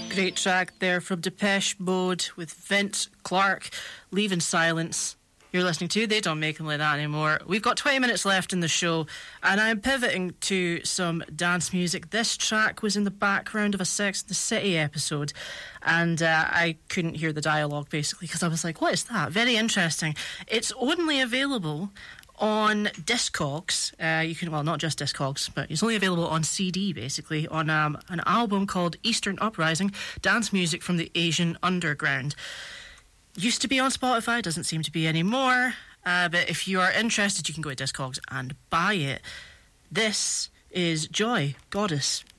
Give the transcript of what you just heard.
Great track there from Depeche Mode with Vince Clarke, Leaving Silence. You're listening to They Don't Make Them Like That Anymore. We've got 20 minutes left in the show, and I'm pivoting to some dance music. This track was in the background of a Sex and the City episode, and I couldn't hear the dialogue, basically, because I was like, what is that? Very interesting. It's only available on Discogs. You can, well, not just Discogs, but it's only available on CD, basically, on an album called Eastern Uprising, dance music from the Asian underground. Used to be on Spotify, doesn't seem to be anymore, but if you are interested, you can go to Discogs and buy it. This is Joy, Goddess.